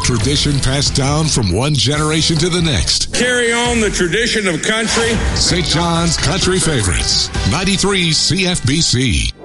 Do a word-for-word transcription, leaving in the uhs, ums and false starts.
Tradition passed down from one generation to the next. Carry on the tradition of country. Saint John's Country Favorites, ninety-three C F B C.